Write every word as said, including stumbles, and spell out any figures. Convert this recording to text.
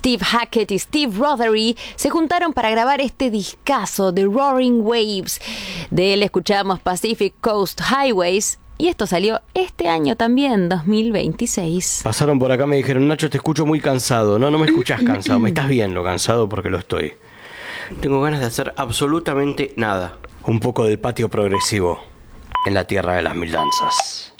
Steve Hackett y Steve Rothery se juntaron para grabar este discazo de Roaring Waves. De él escuchamos Pacific Coast Highways y esto salió este año también, dos mil veintiséis. Pasaron por acá, me dijeron: Nacho, te escucho muy cansado. No, no me escuchas cansado, me estás viendo cansado porque lo estoy. Tengo ganas de hacer absolutamente nada. Un poco del patio progresivo en la tierra de las mil danzas.